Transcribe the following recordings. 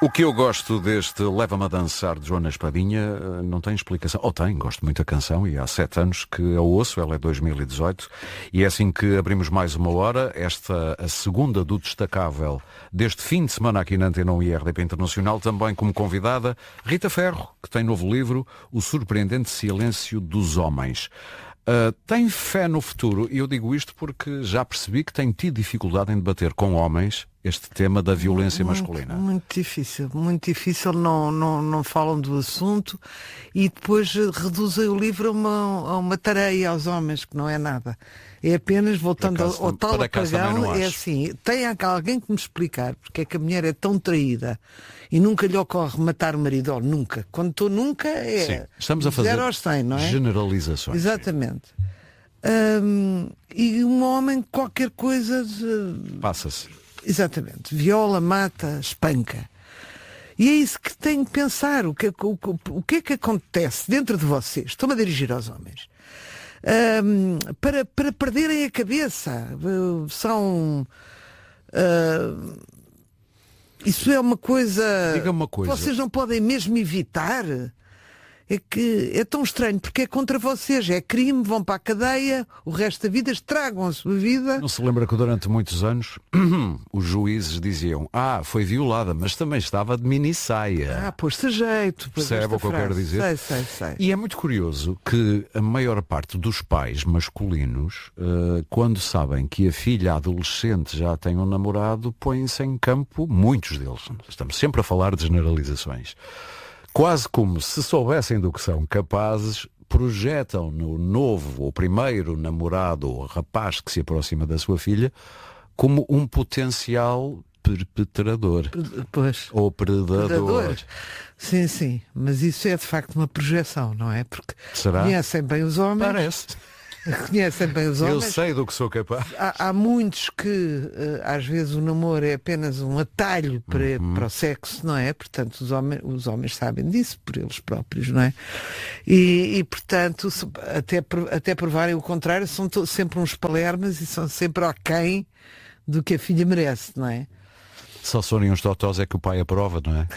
O que eu gosto deste Leva-me a Dançar de Joana Espadinha não tem explicação. Ou tem, gosto muito da canção e há 7 anos que a ouço, ela é 2018. E é assim que abrimos mais uma hora, esta a segunda do destacável deste fim de semana aqui na Antena 1 e RDP Internacional, também como convidada Rita Ferro, que tem novo livro, O Surpreendente Silêncio dos Homens. Tem fé no futuro? E eu digo isto porque já percebi que tenho tido dificuldade em debater com homens este tema da violência masculina. Muito difícil, não falam do assunto e depois reduzem o livro a uma tareia aos homens, que não é nada. É apenas, voltando ao tal apagão, é assim, tem alguém que me explicar porque é que a mulher é tão traída e nunca lhe ocorre matar o marido, ou nunca. Quando estou nunca, é sim, estamos a fazer 0 aos 100, não é? Generalizações. Exatamente. E um homem, qualquer coisa... Passa-se. Exatamente. Viola, mata, espanca. E é isso que tenho que pensar. O que é que acontece dentro de vocês? Estou-me a dirigir aos homens. Para perderem a cabeça. Isso é uma coisa... Diga-me uma coisa. Vocês não podem mesmo evitar. É que é tão estranho, porque é contra vocês, é crime, vão para a cadeia, o resto da vida estragam a sua vida. Não se lembra que durante muitos anos os juízes diziam, foi violada, mas também estava de mini saia. Pôs-se a jeito. Percebe o que eu quero dizer? Sei. E é muito curioso que a maior parte dos pais masculinos, quando sabem que a filha adolescente já tem um namorado, põem-se em campo, muitos deles, estamos sempre a falar de generalizações, quase como se soubessem do que são capazes, projetam no novo ou primeiro namorado ou rapaz que se aproxima da sua filha como um potencial perpetrador. Pois. Ou predador. Sim, mas isso é de facto uma projeção, não é? Porque será? Conhecem bem os homens. Parece. Conhecem bem os homens. Eu sei do que sou capaz. Há muitos que às vezes o namoro é apenas um atalho para o sexo, não é? Portanto, os homens sabem disso por eles próprios, não é? E portanto, até provarem o contrário, são sempre uns palermas e são sempre aquém do que a filha merece, não é? Só se forem uns totós é que o pai aprova, não é?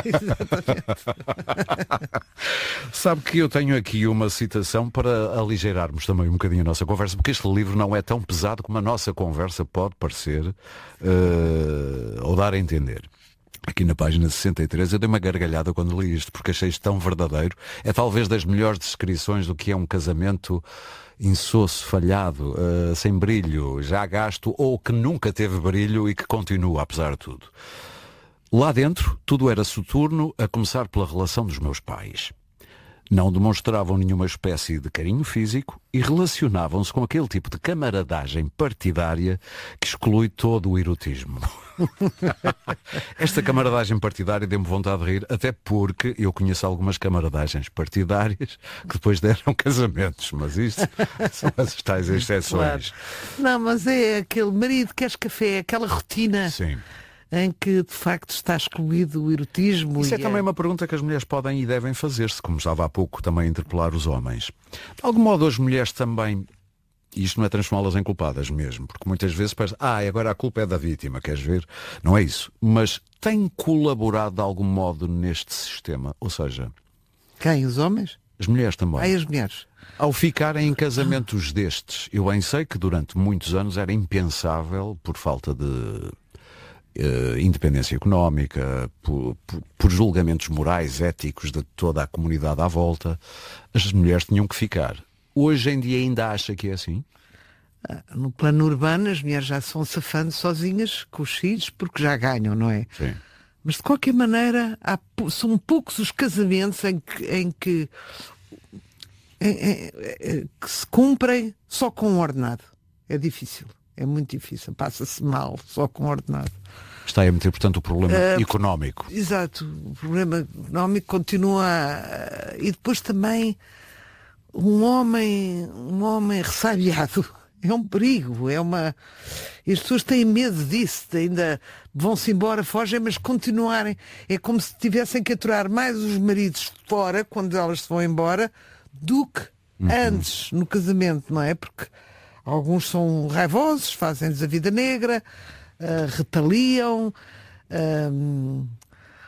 Sabe que eu tenho aqui uma citação para aligeirarmos também um bocadinho a nossa conversa, porque este livro não é tão pesado como a nossa conversa pode parecer ou dar a entender. Aqui na página 63 eu dei uma gargalhada quando li isto, porque achei isto tão verdadeiro. É talvez das melhores descrições do que é um casamento insosso, falhado, sem brilho, já gasto, ou que nunca teve brilho e que continua apesar de tudo. Lá dentro tudo era soturno, a começar pela relação dos meus pais. Não demonstravam nenhuma espécie de carinho físico e relacionavam-se com aquele tipo de camaradagem partidária que exclui todo o erotismo. Esta camaradagem partidária deu-me vontade de rir, até porque eu conheço algumas camaradagens partidárias que depois deram casamentos, mas isto são as tais exceções. Claro. Não, mas é aquele marido, queres café, aquela rotina. Sim. Em que de facto está excluído o erotismo. Isso é também uma pergunta que as mulheres podem e devem fazer-se, como estava há pouco também a interpelar os homens. De algum modo as mulheres também, e isto não é transformá-las em culpadas mesmo, porque muitas vezes parece, agora a culpa é da vítima, queres ver? Não é isso. Mas têm colaborado de algum modo neste sistema, ou seja... Quem? Os homens? As mulheres também. As mulheres. Ao ficarem em casamentos destes, eu bem sei que durante muitos anos era impensável, por falta de... independência económica, por julgamentos morais, éticos de toda a comunidade à volta, as mulheres tinham que ficar. Hoje em dia ainda acha que é assim? No plano urbano as mulheres já se vão safando sozinhas com os filhos porque já ganham, não é? Sim. Mas de qualquer maneira são poucos os casamentos em que se cumprem só com um ordenado. É difícil. É muito difícil, passa-se mal só com ordenado. Está a meter, portanto, o problema económico. Exato, o problema económico continua e depois também um homem ressabiado é um perigo, e as pessoas têm medo disso, ainda vão-se embora, fogem, mas continuarem. É como se tivessem que aturar mais os maridos fora, quando elas se vão embora, do que antes, no casamento, não é? Porque alguns são raivosos, fazem-lhes a vida negra, retaliam,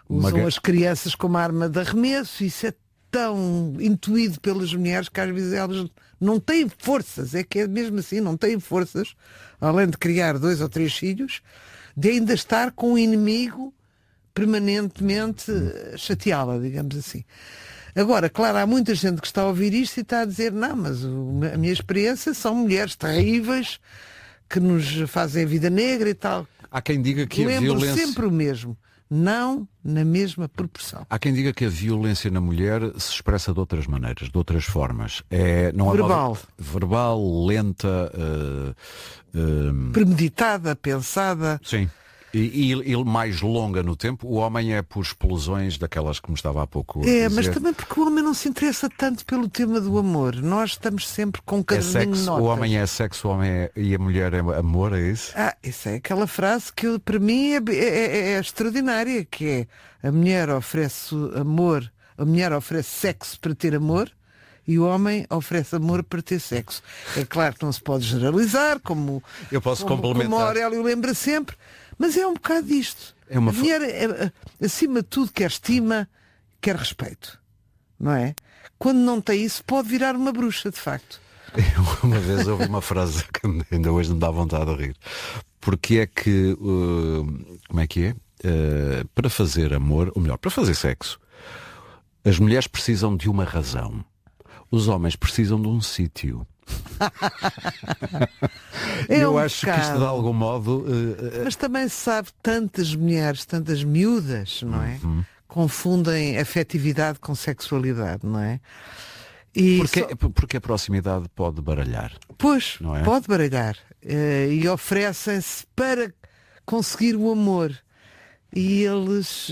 Usam as crianças como arma de arremesso. Isso é tão intuído pelas mulheres que às vezes elas não têm forças. É que é mesmo assim, não têm forças, além de criar 2 ou 3 filhos, de ainda estar com o inimigo permanentemente chateá-la, digamos assim. Agora, claro, há muita gente que está a ouvir isto e está a dizer, não, mas a minha experiência são mulheres terríveis que nos fazem a vida negra e tal. Há quem diga que Lembro a violência... sempre o mesmo, não na mesma proporção. Há quem diga que a violência na mulher se expressa de outras maneiras, de outras formas. Não Verbal. Verbal, lenta... Premeditada, pensada. Sim. E mais longa no tempo. O homem é por explosões daquelas que me estava há pouco a dizer. Mas também porque o homem não se interessa tanto pelo tema do amor. Nós estamos sempre com um caderninho de notas. O homem é sexo, e a mulher é amor, é isso? Isso é aquela frase que para mim é extraordinária, que é: a mulher oferece amor, a mulher oferece sexo para ter amor e o homem oferece amor para ter sexo. É claro que não se pode generalizar, como o Aurélio lembra sempre, mas é um bocado disto. A mulher, acima de tudo, quer estima, quer respeito. Não é? Quando não tem isso, pode virar uma bruxa, de facto. Eu uma vez ouvi uma frase que ainda hoje me dá vontade de rir. Porque é que, como é que é? Para fazer amor, ou melhor, para fazer sexo, as mulheres precisam de uma razão. Os homens precisam de um sítio. Eu acho que isto de algum modo... Mas também se sabe, tantas mulheres, tantas miúdas, não é? Confundem afetividade com sexualidade, não é? E porque a proximidade pode baralhar. Pois, não é? Pode baralhar. E oferecem-se para conseguir o amor. E eles...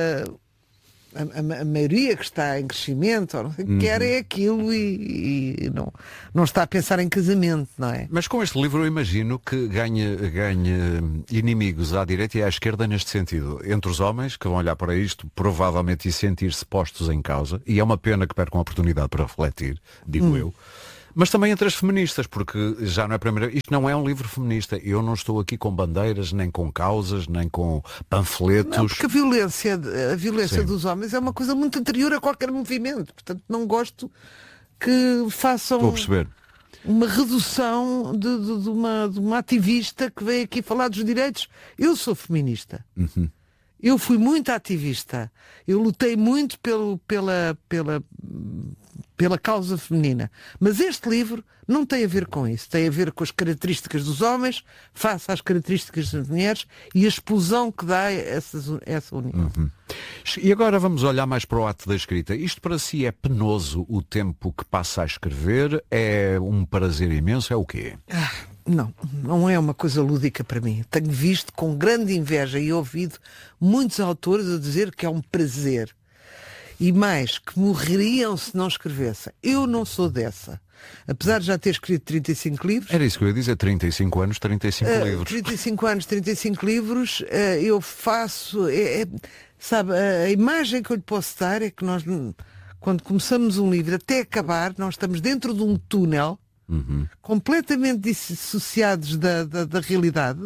A maioria que está em crescimento quer é aquilo e não está a pensar em casamento, não é? Mas com este livro eu imagino que ganhe inimigos à direita e à esquerda neste sentido. Entre os homens que vão olhar para isto provavelmente e sentir-se postos em causa, e é uma pena que percam a oportunidade para refletir, digo eu. Mas também entre as feministas, porque já não é a primeira... Isto não é um livro feminista. Eu não estou aqui com bandeiras, nem com causas, nem com panfletos. Não, porque a violência dos homens é uma coisa muito anterior a qualquer movimento. Portanto, não gosto que façam... Vou perceber. Uma redução de uma ativista que veio aqui falar dos direitos. Eu sou feminista. Eu fui muito ativista. Eu lutei muito pela causa feminina. Mas este livro não tem a ver com isso. Tem a ver com as características dos homens face às características das mulheres e a explosão que dá essa união. E agora vamos olhar mais para o ato da escrita. Isto para si é penoso o tempo que passa a escrever? É um prazer imenso? É o quê? Não é uma coisa lúdica para mim. Tenho visto com grande inveja e ouvido muitos autores a dizer que é um prazer. E mais, que morreriam se não escrevessem. Eu não sou dessa. Apesar de já ter escrito 35 livros... Era isso que eu ia dizer, 35 anos, 35 livros. 35 anos, 35 livros, eu faço... sabe, a imagem que eu lhe posso dar é que nós, quando começamos um livro, até acabar, nós estamos dentro de um túnel, completamente dissociados da realidade.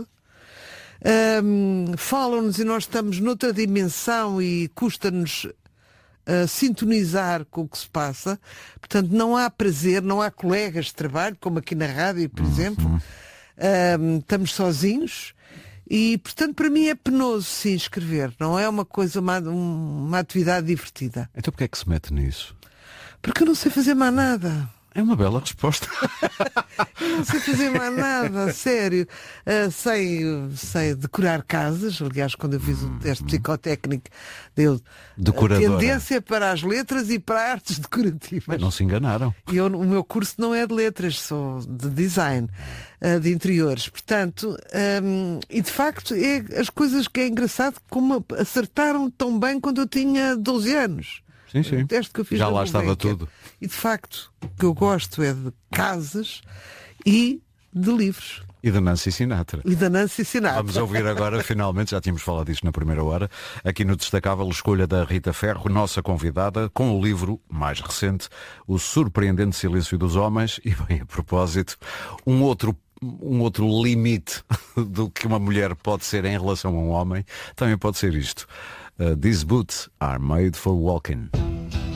Falam-nos e nós estamos noutra dimensão e custa-nos sintonizar com o que se passa. Portanto, não há prazer, não há colegas de trabalho, como aqui na rádio, por exemplo. Estamos sozinhos e, portanto, para mim é penoso sim escrever. Não é uma coisa, uma atividade divertida. Então porquê é que se mete nisso? Porque eu não sei fazer mais nada. É uma bela resposta. Eu não sei fazer mais nada, sério. Sei decorar casas. Aliás, quando eu fiz o teste psicotécnico, deu tendência para as letras e para artes decorativas. Mas não se enganaram. O meu curso não é de letras, sou de design, de interiores. Portanto, e de facto, as coisas que é engraçado, como acertaram tão bem quando eu tinha 12 anos. Sim. O teste que eu fiz já lá estava tudo. E de facto, o que eu gosto é de casas e de livros. E da Nancy Sinatra. Vamos ouvir agora, finalmente, já tínhamos falado disto na primeira hora, aqui no Destacável, escolha da Rita Ferro, nossa convidada, com o livro mais recente, O Surpreendente Silêncio dos Homens. E bem, a propósito, um outro limite do que uma mulher pode ser em relação a um homem, também pode ser isto. These boots are made for walking.